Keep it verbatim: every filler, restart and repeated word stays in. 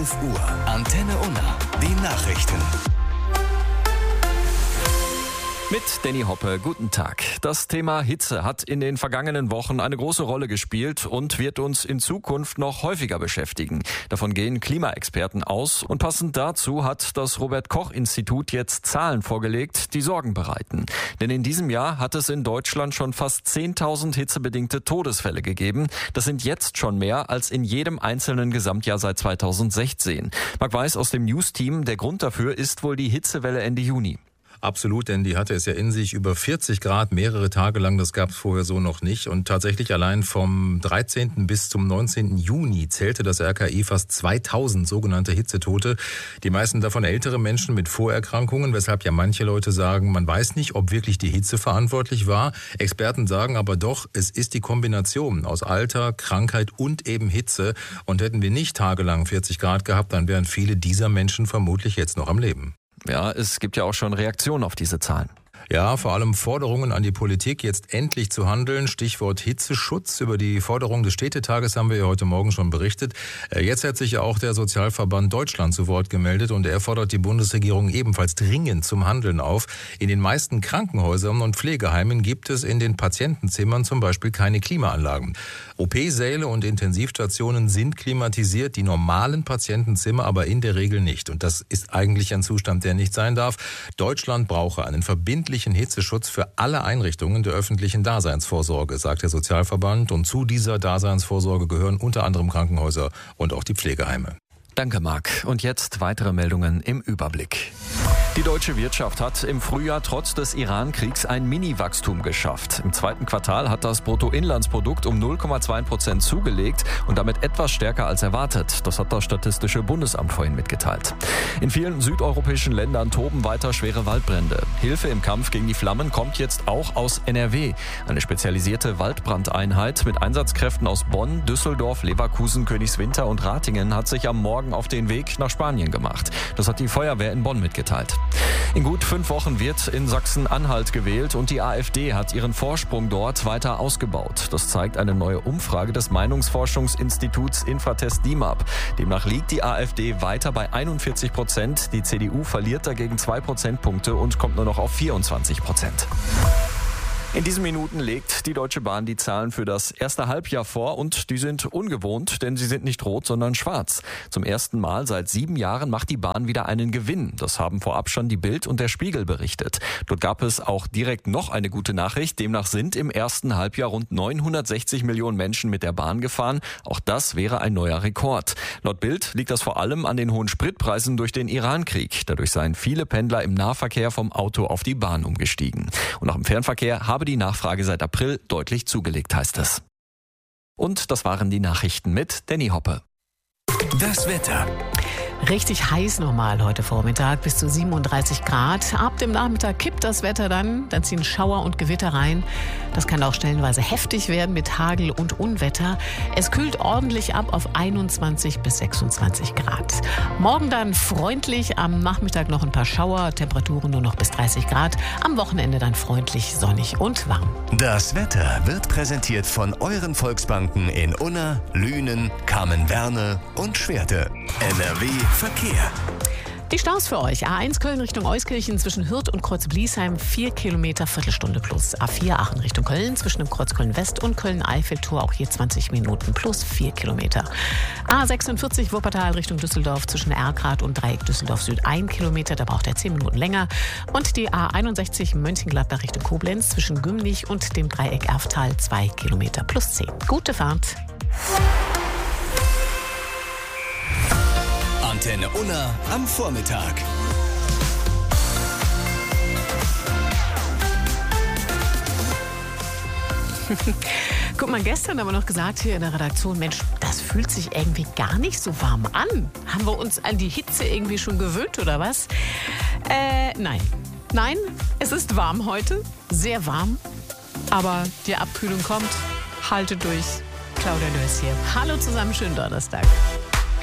fünf Uhr. Antenne Unna. Die Nachrichten. Mit Danny Hoppe, guten Tag. Das Thema Hitze hat in den vergangenen Wochen eine große Rolle gespielt und wird uns in Zukunft noch häufiger beschäftigen. Davon gehen Klimaexperten aus und passend dazu hat das Robert-Koch-Institut jetzt Zahlen vorgelegt, die Sorgen bereiten. Denn in diesem Jahr hat es in Deutschland schon fast zehntausend hitzebedingte Todesfälle gegeben. Das sind jetzt schon mehr als in jedem einzelnen Gesamtjahr seit zweitausendsechzehn. Marc Weiß aus dem News-Team, der Grund dafür ist wohl die Hitzewelle Ende Juni. Absolut, denn die hatte es ja in sich, über vierzig Grad mehrere Tage lang, das gab es vorher so noch nicht. Und tatsächlich allein vom dreizehnten bis zum neunzehnten Juni zählte das R K I fast zweitausend sogenannte Hitzetote. Die meisten davon ältere Menschen mit Vorerkrankungen, weshalb ja manche Leute sagen, man weiß nicht, ob wirklich die Hitze verantwortlich war. Experten sagen aber doch, es ist die Kombination aus Alter, Krankheit und eben Hitze. Und hätten wir nicht tagelang vierzig Grad gehabt, dann wären viele dieser Menschen vermutlich jetzt noch am Leben. Ja, es gibt ja auch schon Reaktionen auf diese Zahlen. Ja, vor allem Forderungen an die Politik, jetzt endlich zu handeln. Stichwort Hitzeschutz. Über die Forderung des Städtetages haben wir ja heute Morgen schon berichtet. Jetzt hat sich ja auch der Sozialverband Deutschland zu Wort gemeldet und er fordert die Bundesregierung ebenfalls dringend zum Handeln auf. In den meisten Krankenhäusern und Pflegeheimen gibt es in den Patientenzimmern zum Beispiel keine Klimaanlagen. O P-Säle und Intensivstationen sind klimatisiert, die normalen Patientenzimmer aber in der Regel nicht. Und das ist eigentlich ein Zustand, der nicht sein darf. Deutschland brauche einen verbindlichen Hitzeschutz für alle Einrichtungen der öffentlichen Daseinsvorsorge, sagt der Sozialverband. Und zu dieser Daseinsvorsorge gehören unter anderem Krankenhäuser und auch die Pflegeheime. Danke, Marc. Und jetzt weitere Meldungen im Überblick. Die deutsche Wirtschaft hat im Frühjahr trotz des Iran-Kriegs ein Mini-Wachstum geschafft. Im zweiten Quartal hat das Bruttoinlandsprodukt um null Komma zwei Prozent zugelegt und damit etwas stärker als erwartet. Das hat das Statistische Bundesamt vorhin mitgeteilt. In vielen südeuropäischen Ländern toben weiter schwere Waldbrände. Hilfe im Kampf gegen die Flammen kommt jetzt auch aus N R W. Eine spezialisierte Waldbrandeinheit mit Einsatzkräften aus Bonn, Düsseldorf, Leverkusen, Königswinter und Ratingen hat sich am Morgen auf den Weg nach Spanien gemacht. Das hat die Feuerwehr in Bonn mitgeteilt. In gut fünf Wochen wird in Sachsen-Anhalt gewählt und die AfD hat ihren Vorsprung dort weiter ausgebaut. Das zeigt eine neue Umfrage des Meinungsforschungsinstituts Infratest D I M A P. Demnach liegt die AfD weiter bei einundvierzig Prozent. Die C D U verliert dagegen zwei Prozentpunkte und kommt nur noch auf vierundzwanzig Prozent. In diesen Minuten legt die Deutsche Bahn die Zahlen für das erste Halbjahr vor und die sind ungewohnt, denn sie sind nicht rot, sondern schwarz. Zum ersten Mal seit sieben Jahren macht die Bahn wieder einen Gewinn. Das haben vorab schon die Bild und der Spiegel berichtet. Dort gab es auch direkt noch eine gute Nachricht. Demnach sind im ersten Halbjahr rund neunhundertsechzig Millionen Menschen mit der Bahn gefahren. Auch das wäre ein neuer Rekord. Laut Bild liegt das vor allem an den hohen Spritpreisen durch den Iran-Krieg. Dadurch seien viele Pendler im Nahverkehr vom Auto auf die Bahn umgestiegen. Und auch im Fernverkehr habe die Nachfrage seit April deutlich zugelegt, heißt es. Und das waren die Nachrichten mit Danny Hoppe. Das Wetter. Richtig heiß nochmal heute Vormittag, bis zu siebenunddreißig Grad. Ab dem Nachmittag kippt das Wetter dann, dann ziehen Schauer und Gewitter rein. Das kann auch stellenweise heftig werden mit Hagel und Unwetter. Es kühlt ordentlich ab auf einundzwanzig bis sechsundzwanzig Grad. Morgen dann freundlich, am Nachmittag noch ein paar Schauer, Temperaturen nur noch bis dreißig Grad. Am Wochenende dann freundlich, sonnig und warm. Das Wetter wird präsentiert von euren Volksbanken in Unna, Lünen, Kamen-Werne und Schwerte. N R W Verkehr. Die Staus für euch. A eins Köln Richtung Euskirchen zwischen Hürth und Kreuz-Bliesheim, vier Kilometer, Viertelstunde plus. A vier Aachen Richtung Köln zwischen dem Kreuz Köln-West und Köln-Eiffeltor, auch hier zwanzig Minuten plus vier Kilometer. A sechsundvierzig Wuppertal Richtung Düsseldorf zwischen Erkrath und Dreieck Düsseldorf Süd, ein Kilometer, da braucht er zehn Minuten länger. Und die A einundsechzig Mönchengladbach Richtung Koblenz zwischen Gümlich und dem Dreieck Erftal, zwei Kilometer plus zehn. Gute Fahrt. Antenne Unna am Vormittag. Guck mal, gestern haben wir noch gesagt hier in der Redaktion, Mensch, das fühlt sich irgendwie gar nicht so warm an. Haben wir uns an die Hitze irgendwie schon gewöhnt oder was? Äh, nein. Nein, es ist warm heute, sehr warm. Aber die Abkühlung kommt. Haltet durch. Claudia Löß hier. Hallo zusammen, schönen Donnerstag.